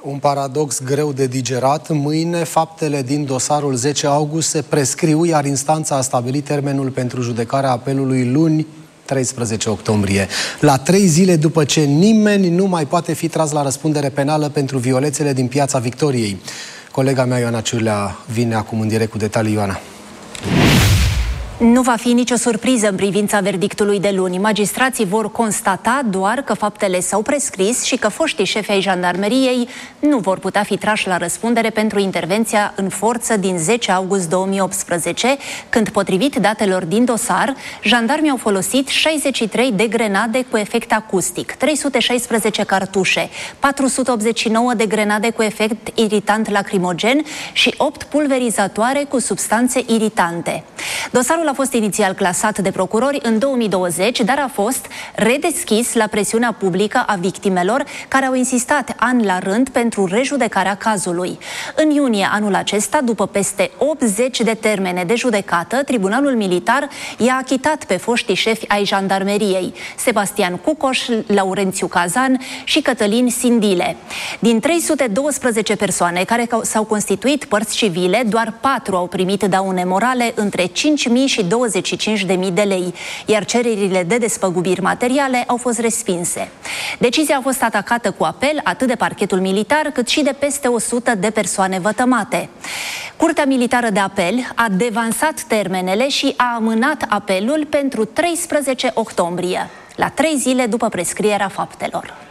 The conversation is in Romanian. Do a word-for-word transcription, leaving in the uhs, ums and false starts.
Un paradox greu de digerat. Mâine, faptele din dosarul zece august se prescriu, iar instanța a stabilit termenul pentru judecarea apelului luni, treisprezece octombrie. La trei zile după ce nimeni nu mai poate fi tras la răspundere penală pentru violențele din Piața Victoriei. Colega mea, Ioana Ciurlea, vine acum în direct cu detalii. Ioana. Nu va fi nicio surpriză în privința verdictului de luni. Magistrații vor constata doar că faptele s-au prescris și că foștii șefi ai jandarmeriei nu vor putea fi trași la răspundere pentru intervenția în forță din zece august două mii optsprezece, când, potrivit datelor din dosar, jandarmii au folosit șaizeci și trei de grenade cu efect acustic, trei sute șaisprezece cartușe, patru sute optzeci și nouă de grenade cu efect iritant lacrimogen și opt pulverizatoare cu substanțe iritante. Dosarul a fost inițial clasat de procurori în două mii douăzeci, dar a fost redeschis la presiunea publică a victimelor, care au insistat ani la rând pentru rejudecarea cazului. În iunie anul acesta, după peste optzeci de termene de judecată, Tribunalul Militar i-a achitat pe foștii șefi ai jandarmeriei, Sebastian Cucoș, Laurențiu Cazan și Cătălin Sindile. Din trei sute douăsprezece persoane care s-au constituit părți civile, doar patru au primit daune morale între cinci mii și douăzeci și cinci de mii de lei, iar cererile de despăgubiri materiale au fost respinse. Decizia a fost atacată cu apel atât de parchetul militar, cât și de peste o sută de persoane vătămate. Curtea Militară de Apel a devansat termenele și a amânat apelul pentru treisprezece octombrie, la trei zile după prescrierea faptelor.